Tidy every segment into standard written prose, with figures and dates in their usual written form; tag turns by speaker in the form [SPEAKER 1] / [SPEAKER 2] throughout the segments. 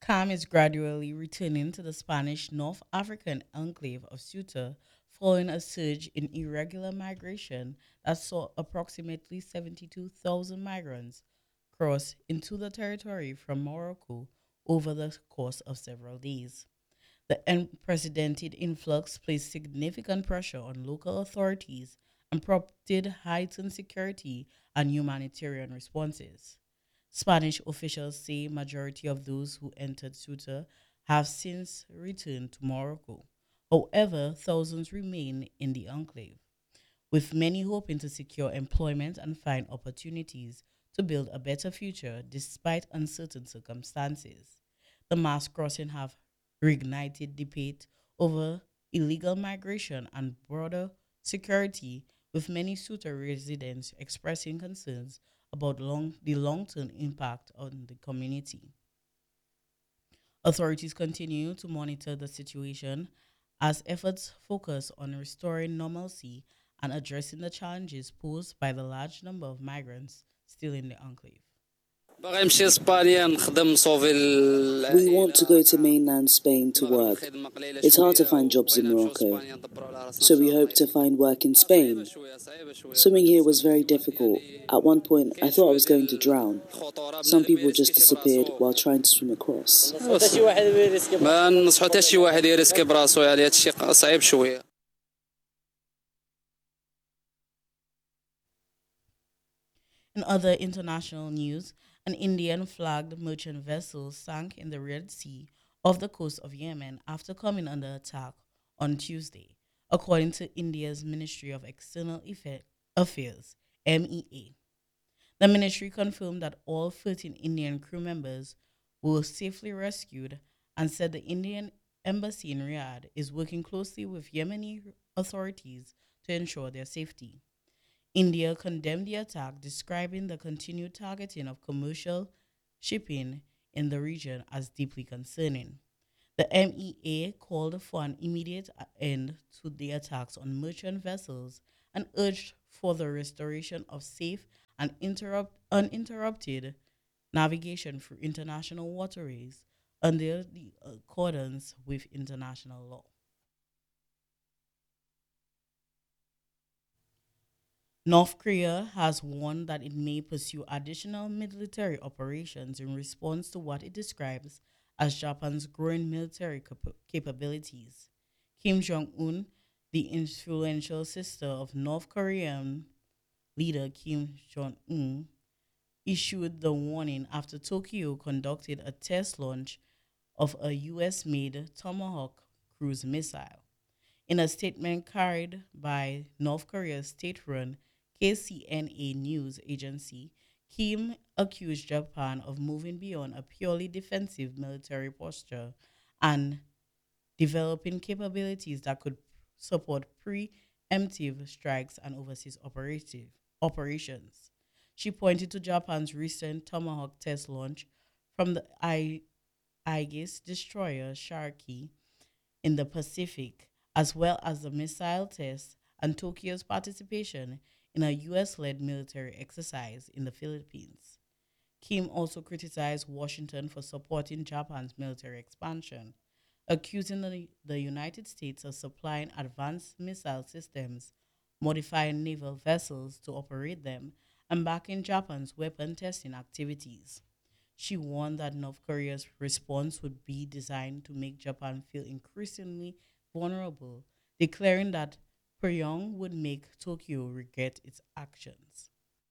[SPEAKER 1] Calm is gradually returning to the Spanish North African enclave of Ceuta following a surge in irregular migration that saw approximately 72,000 migrants cross into the territory from Morocco over the course of several days. The unprecedented influx placed significant pressure on local authorities and prompted heightened security and humanitarian responses. Spanish officials say majority of those who entered Ceuta have since returned to Morocco. However, thousands remain in the enclave, with many hoping to secure employment and find opportunities to build a better future despite uncertain circumstances. The mass crossing have reignited debate over illegal migration and broader security, with many Suta residents expressing concerns about the long-term impact on the community. Authorities continue to monitor the situation as efforts focus on restoring normalcy and addressing the challenges posed by the large number of migrants still in the enclave.
[SPEAKER 2] باغي نمشي لاسبانيا نخدم نصوفي
[SPEAKER 3] We want to
[SPEAKER 2] العائله
[SPEAKER 3] go to mainland Spain to
[SPEAKER 2] المغرب
[SPEAKER 3] work.
[SPEAKER 2] الخدمه قليله
[SPEAKER 3] It's hard to
[SPEAKER 2] شويه
[SPEAKER 3] find jobs in
[SPEAKER 2] وبغينا نمشيو
[SPEAKER 3] Morocco,
[SPEAKER 2] لاسبانيا ندبروا على راسنا ان
[SPEAKER 3] so we
[SPEAKER 2] شاء الله
[SPEAKER 3] hope to find work in
[SPEAKER 2] صعيبه
[SPEAKER 3] Spain.
[SPEAKER 2] شويه صعيبه شويه
[SPEAKER 3] Swimming here
[SPEAKER 2] بالنسبه
[SPEAKER 3] was very
[SPEAKER 2] للدول
[SPEAKER 3] difficult.
[SPEAKER 2] يعني
[SPEAKER 3] At one point, I
[SPEAKER 2] كاين
[SPEAKER 3] thought I
[SPEAKER 2] شويه
[SPEAKER 3] was going to
[SPEAKER 2] ديال
[SPEAKER 3] drown.
[SPEAKER 2] الخطوره
[SPEAKER 3] Some
[SPEAKER 2] بنادم ما
[SPEAKER 3] people just
[SPEAKER 2] يريسكيش
[SPEAKER 3] disappeared
[SPEAKER 2] براسو
[SPEAKER 3] while trying to swim across.
[SPEAKER 2] ما ننصحو حتى شي واحد يريسكي براسو يعني هادشي صعيب شويه.
[SPEAKER 1] In other international news, an Indian flagged merchant vessel sank in the Red Sea off the coast of Yemen after coming under attack on Tuesday, according to India's Ministry of External Affairs, MEA. The ministry confirmed that all 13 Indian crew members were safely rescued and said the Indian embassy in Riyadh is working closely with Yemeni authorities to ensure their safety. India condemned the attack, describing the continued targeting of commercial shipping in the region as deeply concerning. The MEA called for an immediate end to the attacks on merchant vessels and urged for the restoration of safe and uninterrupted navigation through international waterways under the accordance with international law. North Korea has warned that it may pursue additional military operations in response to what it describes as Japan's growing military capabilities. Kim Jong un, the influential sister of North Korean leader Kim Jong un, issued the warning after Tokyo conducted a test launch of a US made Tomahawk cruise missile. In a statement carried by North Korea's state run KCNA news agency, Kim accused Japan of moving beyond a purely defensive military posture and developing capabilities that could support preemptive strikes and overseas operations. She pointed to Japan's recent Tomahawk test launch from the Aegis destroyer Sharky in the Pacific, as well as the missile test and Tokyo's participation in a US led military exercise in the Philippines. Kim also criticized Washington for supporting Japan's military expansion, accusing the United States of supplying advanced missile systems, modifying naval vessels to operate them, and backing Japan's weapon testing activities. She warned that North Korea's response would be designed to make Japan feel increasingly vulnerable, declaring that Pyongyang would make Tokyo regret its actions.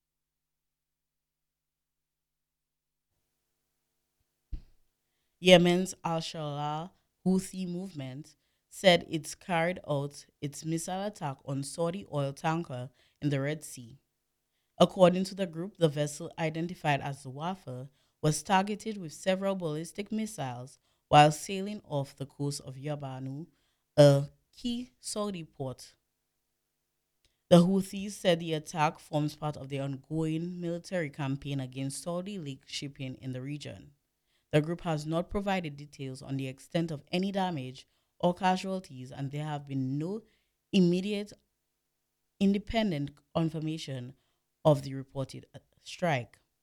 [SPEAKER 1] Yemen's Al Shalah Houthi movement said it's carried out its missile attack on Saudi oil tanker in the Red Sea. According to the group, the vessel identified as the Wafa was targeted with several ballistic missiles while sailing off the coast of Yabanu, a key Saudi port. The Houthis said the attack forms part of the ongoing military campaign against Saudi linked shipping in the region. The group has not provided details on the extent of any damage or casualties, and there have been no immediate independent confirmation of the reported strike.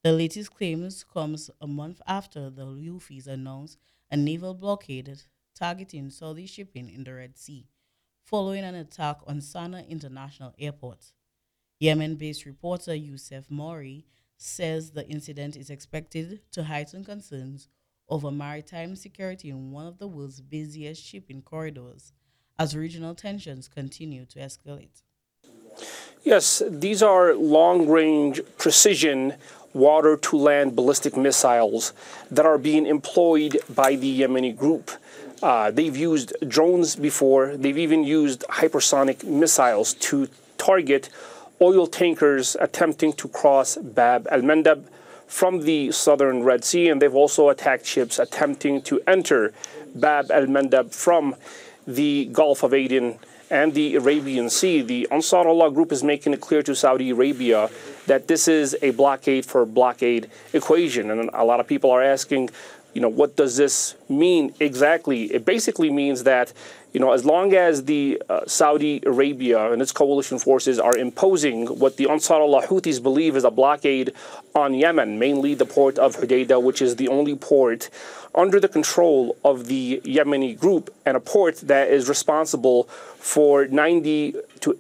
[SPEAKER 1] The latest claims comes a month after the Houthis announced a naval blockade targeting Saudi shipping in the Red Sea, following an attack on Sana'a International Airport. Yemen-based reporter Youssef Mori says the incident is expected to heighten concerns over maritime security in one of the world's busiest shipping corridors as regional tensions continue to escalate.
[SPEAKER 4] Yes, these are long-range precision water-to-land ballistic missiles that are being employed by the Yemeni group. They've used drones before. They've even used hypersonic missiles to target oil tankers attempting to cross Bab al-Mandab from the southern Red Sea, and they've also attacked ships attempting to enter Bab al-Mandab from the Gulf of Aden and the Arabian Sea. The Ansar Allah group is making it clear to Saudi Arabia that this is a blockade for blockade equation. And a lot of people are asking, what does this mean exactly? It basically means that, as long as the Saudi Arabia and its coalition forces are imposing what the Ansar Allah Houthis believe is a blockade on Yemen, mainly the port of Hodeidah, which is the only port under the control of the Yemeni group, and a port that is responsible for 80 to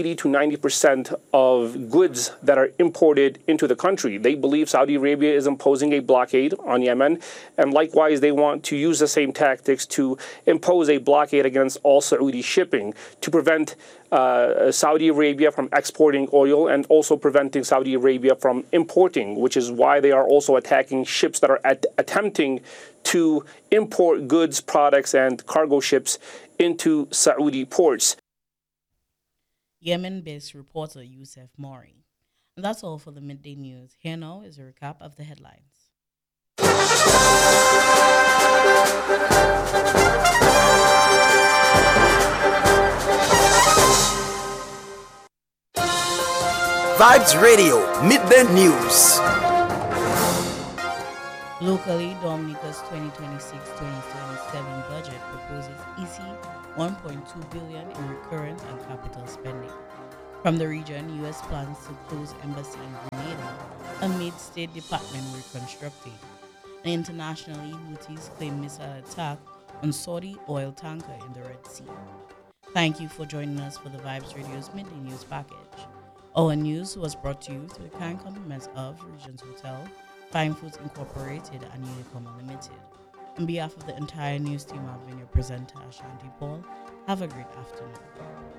[SPEAKER 4] 90% of goods that are imported into the country. They believe Saudi Arabia is imposing a blockade on Yemen, and likewise they want to use the same tactics to impose a blockade against all Saudi shipping to prevent Saudi Arabia from exporting oil and also preventing Saudi Arabia from importing, which is why they are also attacking ships that are attempting to import goods, products, and cargo ships into Saudi ports.
[SPEAKER 1] Yemen-based reporter Youssef Mori. And that's all for the midday news. Here now is a recap of the headlines.
[SPEAKER 5] Vibes Radio Midday News.
[SPEAKER 1] Locally, Dominica's 2026-2027 budget proposes easy $1.2 billion in recurrent and capital spending. From the region, U.S. plans to close embassy in Grenada amid State Department reconstructing. And internationally, Houthis claim missile attack on Saudi oil tanker in the Red Sea. Thank you for joining us for the Vibes Radio's Midday News package. Our news was brought to you through the kind compliments of Regents Hotel, Fine Foods Incorporated, and Unicom Limited. On behalf of the entire news team, I've been your presenter, Ashanti Paul. Have a great afternoon.